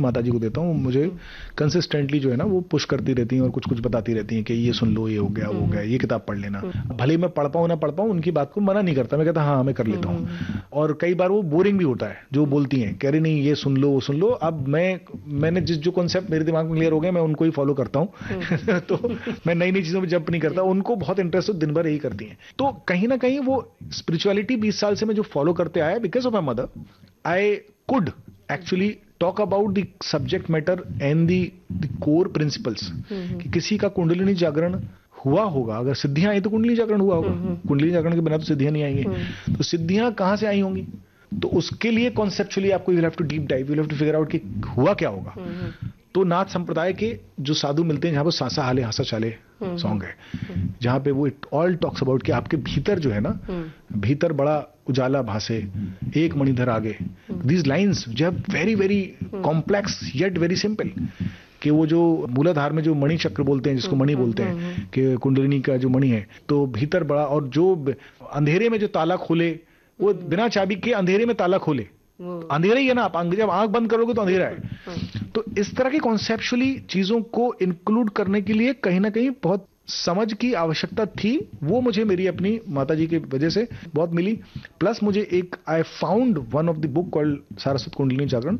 माताजी को देता हूँ, मुझे कंसिस्टेंटली जो है ना वो पुश करती रहती हैं और कुछ कुछ बताती रहती हैं कि ये सुन लो, ये हो गया, वो हो गया, ये किताब पढ़ लेना। भले ही मैं पढ़ पाऊँ ना पढ़ पाऊँ, उनकी बात को मना नहीं करता, मैं कहता हाँ मैं कर लेता हूँ। और कई बार वो बोरिंग भी होता है जो बोलती हैं, कह रही नहीं ये सुन लो वो सुन लो। अब मैंने जो कॉन्सेप्ट मेरे दिमाग में क्लियर हो गए, मैं उनको ही फॉलो करता हूँ। तो मैं नई नई चीजों में जंप नहीं करता। उनको बहुत इंटरेस्ट हो, दिन भर यही करती हैं। तो कहीं ना कहीं वो स्पिरिचुअलिटी 20 साल से मैं जो फॉलो करते आया, because of my mother, I could actually talk about the subject matter and the core principles. कि किसी का कुंडलिनी जागरण हुआ होगा, अगर सिद्धियां आई तो कुंडली जागरण हुआ होगा, कुंडली जागरण के बिना तो सिद्धियां नहीं आएंगी। तो सिद्धियां कहां से आई होंगी? तो उसके लिए कॉन्सेप्चुअली आपको you have to deep dive, you have to figure out कि हुआ क्या होगा। तो नाथ संप्रदाय के जो साधु मिलते हैं, जहां पर सांसा हाले हासा चाले सॉन्ग है, जहां पे वो इट ऑल टॉक्स अबाउट कि आपके भीतर जो है ना, भीतर बड़ा उजाला भासे, एक मणिधर आगे। दीज लाइन्स जो है very very complex yet very simple. कि वो जो मूलाधार में जो मणि चक्र बोलते हैं, जिसको मणि बोलते हैं, कि कुंडलिनी का जो मणि है, तो भीतर बड़ा, और जो अंधेरे में जो ताला खोले, वो बिना चाबी के अंधेरे में ताला खोले, अंधेरा ही है ना, आप जब आंख बंद करोगे तो अंधेरा है। तो इस तरह की कॉन्सेप्चुअली चीजों को इंक्लूड करने के लिए कहीं ना कहीं बहुत समझ की आवश्यकता थी। वो मुझे मेरी अपनी माताजी की वजह से बहुत मिली। प्लस मुझे एक, I found one of the book called Saraswat kundalini Jagran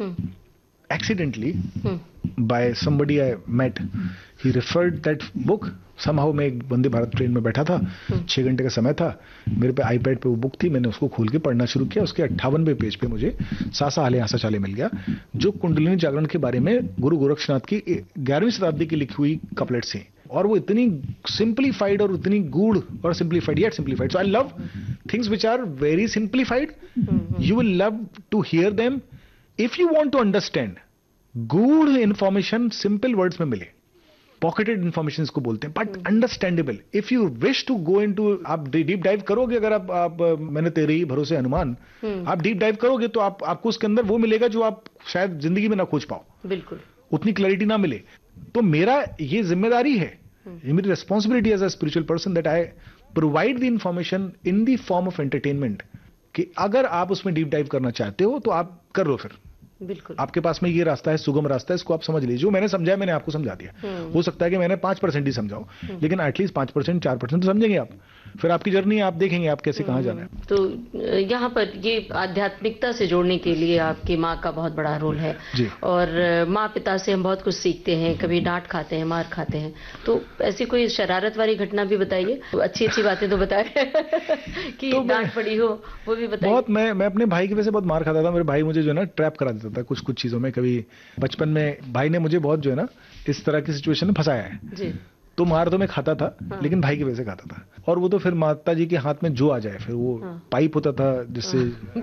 accidentally by somebody I met. He referred that book. Somehow मैं एक वंदे भारत ट्रेन में बैठा था, 6 घंटे का समय था, मेरे पे आईपैड पे वो बुक थी, मैंने उसको खोल के पढ़ना शुरू किया। उसके 58वें पेज पे मुझे सासा हाले हासा चाले मिल गया, जो कुंडलिनी जागरण के बारे में गुरु गोरक्षनाथ की 11वीं शताब्दी की लिखी हुई कपलेट्स हैं। और वो इतनी सिंप्लीफाइड और इतनी गूढ़ और simplified, yet simplified. So I love things which are very simplified. You will love to hear them if you want to understand. गूढ़ इंफॉर्मेशन सिंपल वर्ड्स में मिले, पॉकेटेड इंफॉर्मेशन इसको बोलते हैं, but understandable. If you wish to go into, आप deep dive करोगे, अगर आप मैंने तेरे ही भरोसे हनुमान, आप डीप डाइव करोगे तो आपको उसके अंदर वो मिलेगा जो आप शायद जिंदगी में ना खोज पाओ, बिल्कुल उतनी क्लैरिटी ना मिले। तो मेरा ये जिम्मेदारी है, ये मेरी responsibility as a spiritual person, that I provide the information in the form of entertainment. कि अगर आप उसमें डीप डाइव करना चाहते हो तो आप कर लो, फिर बिल्कुल आपके पास में ये रास्ता है, सुगम रास्ता है, इसको आप समझ लीजिए। जो मैंने समझा है मैंने आपको समझा दिया। हो सकता है कि मैंने 5% ही समझाऊं, लेकिन एटलीस्ट 5% 4% तो समझेंगे आप। फिर आपकी जर्नी आप देखेंगे आप कैसे कहां जाना है। तो यहाँ पर ये आध्यात्मिकता से जोड़ने के लिए आपकी माँ का बहुत बड़ा रोल है जी। और माँ पिता से हम बहुत कुछ सीखते हैं, कभी डांट खाते हैं, मार खाते हैं। तो ऐसी कोई शरारत वाली घटना भी बताइए, अच्छी अच्छी बातें तो बताए कि तो डांट पड़ी हो वो भी बताइए। बहुत मैं अपने भाई की वजह से बहुत मार खाता था। मेरे भाई मुझे जो है ना ट्रैप करा देता था कुछ चीजों में। कभी बचपन में भाई ने मुझे बहुत जो है ना इस तरह की सिचुएशन में फंसाया है जी। तो मार तो मैं खाता था, लेकिन भाई की वजह से खाता था। और वो तो फिर माता जी के हाथ में जो आ जाए, फिर वो पाइप होता था जिससे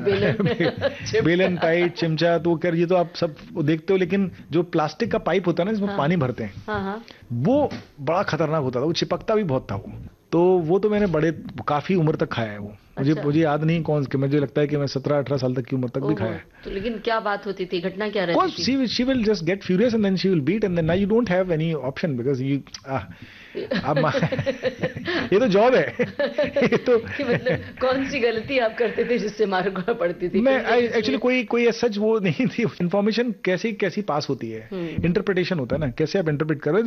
बेलन पाइप चिमचा, तो कर ये तो आप सब देखते हो, लेकिन जो प्लास्टिक का पाइप होता है ना जिसमें पानी भरते हैं, वो बड़ा खतरनाक होता था, वो चिपकता भी बहुत था वो। तो वो तो मैंने काफी उम्र तक खाया है वो। मुझे याद नहीं कौन से, मुझे लगता है कि मैं 17-18 साल तक की उम्र तक भी खाया है। तो लेकिन क्या बात होती थी, घटना क्या रहती थी? She will just get furious and then she will beat, and then now you don't have any option because you अब ये तो जॉब है। ये तो मतलब कौन सी गलती आप करते थे जिससे मार पड़ती थी? मैं एक्चुअली कोई सच वो नहीं थी। इन्फॉर्मेशन कैसी पास होती है, इंटरप्रिटेशन होता है ना, कैसे आप इंटरप्रेट कर रहे हो।